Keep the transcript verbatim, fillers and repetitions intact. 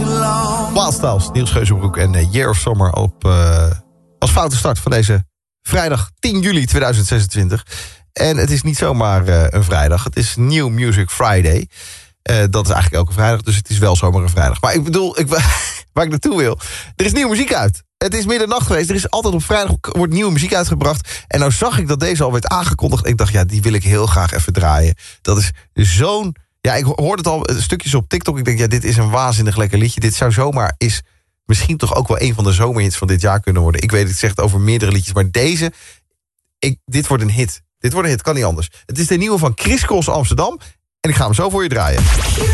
Wildstyles, Niels Geuzenbroek en uh, Year of Summer op uh, als foute start van deze vrijdag tien juli tweeduizend zesentwintig. En het is niet zomaar uh, een vrijdag, het is New Music Friday. Uh, dat is eigenlijk elke vrijdag, dus het is wel zomaar een vrijdag. Maar ik bedoel, ik, waar ik naartoe wil, er is nieuwe muziek uit. Het is middernacht geweest, er is altijd op vrijdag wordt nieuwe muziek uitgebracht. En nou zag ik dat deze al werd aangekondigd. Ik dacht, ja, die wil ik heel graag even draaien. Dat is zo'n... Ja, ik hoorde het al stukjes op TikTok. Ik denk, ja, dit is een waanzinnig lekker liedje. Dit zou zomaar is misschien toch ook wel een van de zomerhits van dit jaar kunnen worden. Ik weet, ik zeg het over meerdere liedjes, maar deze... Ik, dit wordt een hit. Dit wordt een hit, kan niet anders. Het is de nieuwe van Chris Cross Amsterdam. En ik ga hem zo voor je draaien.